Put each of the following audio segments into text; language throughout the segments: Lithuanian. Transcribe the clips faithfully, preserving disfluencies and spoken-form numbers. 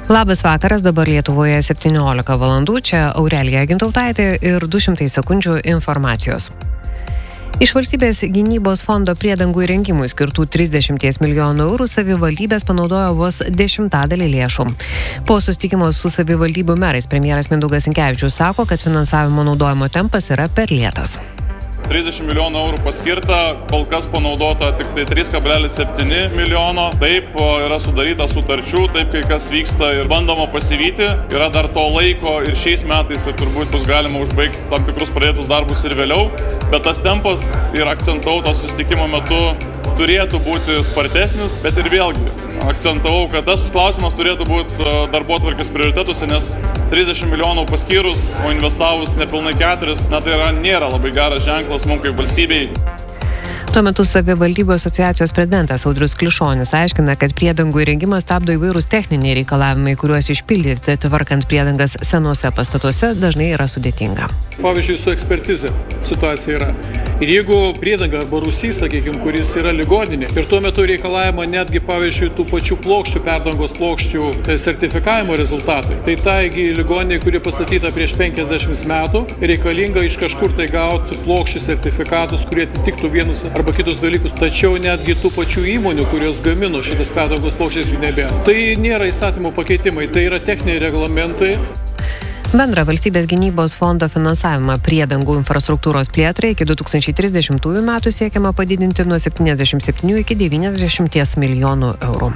Labas vakaras, dabar Lietuvoje septyniolika valandų, čia Aurelija Gintautaitė ir du šimtai sekundžių informacijos. Iš valstybės gynybos fondo priedangų įrengimui skirtų trisdešimt milijonų eurų savivaldybės panaudojo vos dešimtadalį lėšų. Po susitikimo su savivaldybių merais premjeras Mindaugas Sinkevičius sako, kad finansavimo naudojimo tempas yra per lėtas. trisdešimt milijonų eurų paskirta, kol kas panaudota tik tai trys kablelis septyni milijono. Taip, yra sudaryta sutarčių, taip kai kas vyksta ir bandoma pasivyti. Yra dar to laiko ir šiais metais ir turbūt bus galima užbaigti tam tikrus pradėtus darbus ir vėliau. Bet tas tempas ir akcentavau to susitikimo metu turėtų būti spartesnis, bet ir vėlgi akcentavau, kad tas klausimas turėtų būti darbotvarkės prioritetuose, nes trisdešimt milijonų paskyrus, o investavus nepilnai keturis, na tai yra, nėra labai geras ženklas mums kaip valstybei. Tuo metu savivaldybių asociacijos prezidentas Audrius Klišonis aiškina, kad priedangų įrengimas stabdo įvairūs techniniai reikalavimai, kuriuos išpildyti tvarkant priedangas senuose pastatuose dažnai yra sudėtinga. Pavyzdžiui, su ekspertize situacija yra. Ir jeigu priedanga arba rūsys, sakykime, kuris yra ligoninė, ir tuo metu reikalavimo netgi, pavyzdžiui, tų pačių plokščių, perdangos plokščių tai sertifikavimo rezultatai, tai taigi ligoninė, kuri pastatyta prieš penkiasdešimt metų, reikalinga iš kažkur tai gauti plokščių sertifikatus, kurie atitiktų vienus arba kitus dalykus. Tačiau netgi tų pačių įmonių, kurios gamino šitas perdangos plokščias, jų nebėra. Tai nėra įstatymų pakeitimai, tai yra techniniai reglamentai. Bendrą valstybės gynybos fondo finansavimą priedangų infrastruktūros plėtrai iki du tūkstančiai trisdešimtųjų metų siekiama padidinti nuo septyniasdešimt septynių iki devyniasdešimt milijonų eurų.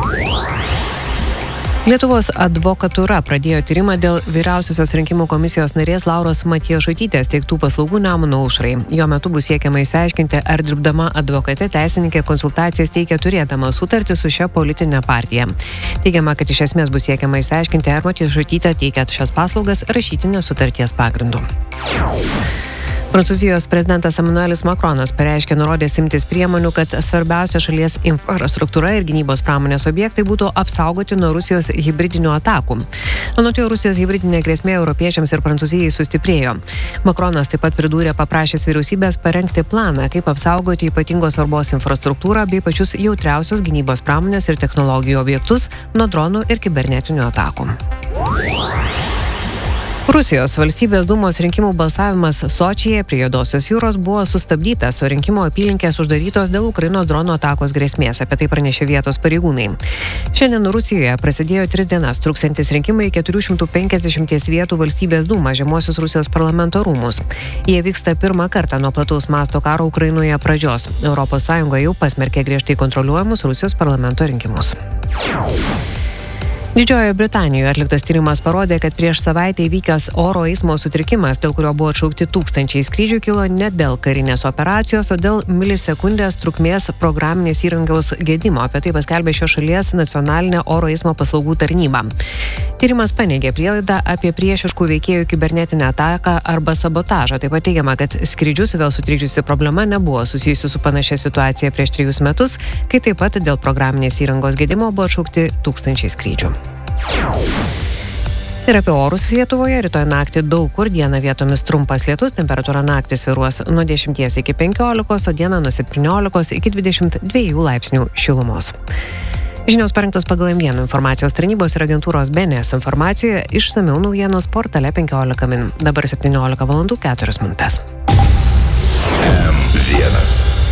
Lietuvos advokatūra pradėjo tyrimą dėl vyriausiosios rinkimų komisijos narės Lauros Matjošaitytės teiktų paslaugų Nemuno aušrai. Jo metu bus siekiama išsiaiškinti, ar dirbdama advokate teisininkė konsultacijas teikia turėdama sutartį su šia politinė partija. Teigiama, kad iš esmės bus siekiama išsiaiškinti, ar Matjošaitytė teikia šias paslaugas rašytinės sutarties pagrindu. Prancūzijos prezidentas Emmanuelis Macronas pareiškė nurodęs imtis priemonių, kad svarbiausia šalies infrastruktūra ir gynybos pramonės objektai būtų apsaugoti nuo Rusijos hibridinių atakų. Anot jo, Rusijos hibridinė grėsmė europiečiams ir Prancūzijai sustiprėjo. Macronas taip pat pridūrė paprašęs vyriausybės parengti planą, kaip apsaugoti ypatingos svarbos infrastruktūrą bei pačius jautriausius gynybos pramonės ir technologijų objektus nuo dronų ir kibernetinių atakų. Rusijos valstybės dūmos rinkimų balsavimas Sočyje prie Juodosios jūros buvo sustabdytas, o rinkimų apylinkės uždarytos dėl Ukrainos dronų atakos grėsmės, apie tai pranešė vietos pareigūnai. Šiandien Rusijoje prasidėjo tris dienas truksiantis rinkimai į keturių šimtų penkiasdešimt vietų valstybės dūmą žemuosius Rusijos parlamento rūmus. Jie vyksta pirmą kartą nuo plataus masto karo Ukrainoje pradžios. Europos Sąjunga jau pasmerkė griežtai kontroliuojamus Rusijos parlamento rinkimus. Didžiojoje Britanijoje atliktas tyrimas parodė, kad prieš savaitę įvykęs oro eismo sutrikimas, dėl kurio buvo atšaukti tūkstančiai skrydžių, kilo ne dėl karinės operacijos, o dėl milisekundės trukmės programinės įrangos gedimo. Apie tai paskelbė šios šalies nacionalinė oro eismo paslaugų tarnyba. Tyrimas paneigė prielaidą apie priešiškų veikėjų kibernetinę ataką arba sabotažą. Taip pat teigiama, kad skrydžius vėl sutrikdžiusi problema nebuvo susijusi su panašia situacija prieš trejus metus, kai taip pat dėl programinės įrangos gedimo buvo atšaukti tūkstančiai skrydžių. Ir apie orus Lietuvoje. Rytoj naktį daug kur dieną vietomis trumpas lietus, temperatūra naktį svyruos nuo dešimties iki penkiolikos, o dieną nuo septyniolikos iki dvidešimt dviejų laipsnių šilumos. Žinios parengtos pagal M vienas informacijos tarnybos ir agentūros B N S informacija, išsamiau naujienos portale penkiolika min. Dabar septyniolika valandų keturios minutės. M vienas.